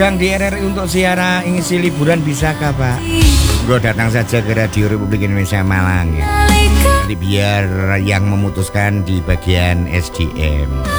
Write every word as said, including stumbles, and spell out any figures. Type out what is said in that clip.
Yang di R R I untuk siara ngisi liburan bisakah Pak? Gue datang saja ke Radio Republik Indonesia Malang ya. Nanti biar yang memutuskan di bagian S D M.